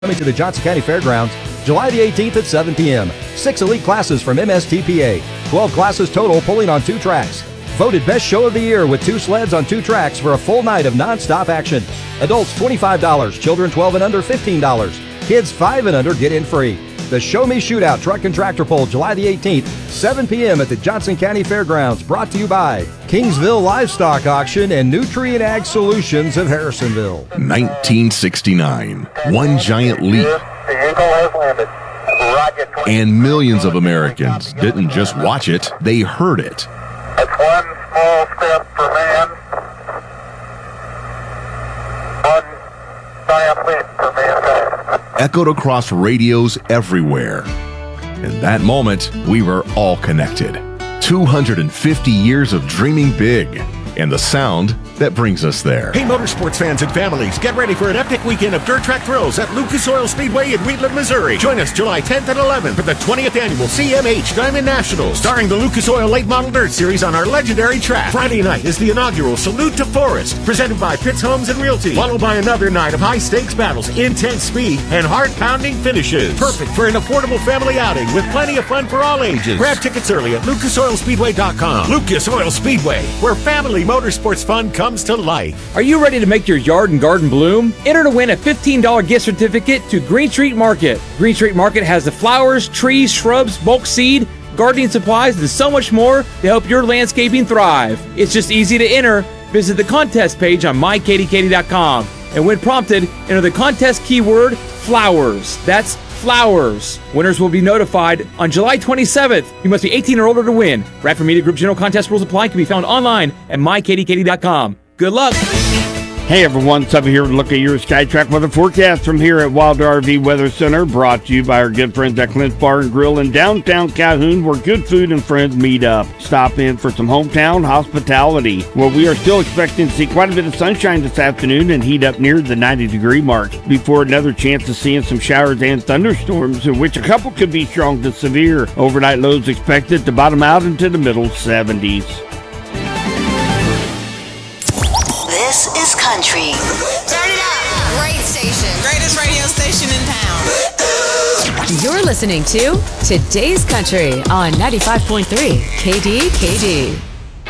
Coming to the Johnson County Fairgrounds, July the 18th at 7 p.m. 6 elite classes from MSTPA. 12 classes total pulling on 2 tracks. Voted best show of the year with 2 sleds on 2 tracks for a full night of non-stop action. Adults $25, children 12 and under $15. Kids 5 and under get in free. The Show Me Shootout Truck and Tractor Pull, July the 18th, 7 p.m. at the Johnson County Fairgrounds, brought to you by Kingsville Livestock Auction and Nutrient Ag Solutions of Harrisonville. 1969, one giant leap. And millions of Americans didn't just watch it, they heard it. That's one small step for man, one giant leap for mankind. Echoed across radios everywhere. In that moment, we were all connected. 250 years of dreaming big, and the sound that brings us there. Hey, motorsports fans and families, get ready for an epic weekend of dirt track thrills at Lucas Oil Speedway in Wheatland, Missouri. Join us July 10th and 11th for the 20th annual CMH Diamond Nationals, starring the Lucas Oil Late Model Dirt Series on our legendary track. Friday night is the inaugural Salute to Forest, presented by Pitts Homes and Realty, followed by another night of high-stakes battles, intense speed, and heart-pounding finishes. Perfect for an affordable family outing with plenty of fun for all ages. Grab tickets early at lucasoilspeedway.com. Lucas Oil Speedway, where family motorsports fun comes to life. Are you ready to make your yard and garden bloom? Enter to win a $15 gift certificate to Green Street Market. Green Street Market has the flowers, trees, shrubs, bulk seed, gardening supplies, and so much more to help your landscaping thrive. It's just easy to enter. Visit the contest page on mykatykatty.com, and when prompted, enter the contest keyword flowers. That's flowers. Winners will be notified on July 27th. You must be 18 or older to win. Bradford Media Group general contest rules apply. Can be found online at mykatykatty.com. Good luck. Hey everyone, Subba here to look at your SkyTrack weather forecast from here at Wilder RV Weather Center, brought to you by our good friends at Clint's Bar and Grill in downtown Calhoun, where good food and friends meet up. Stop in for some hometown hospitality. Well, we are still expecting to see quite a bit of sunshine this afternoon and heat up near the 90-degree mark before another chance of seeing some showers and thunderstorms, in which a couple could be strong to severe. Overnight lows expected to bottom out into the middle 70s. This is country. Turn it up. Great station. Greatest radio station in town. You're listening to Today's Country on 95.3 KDKD.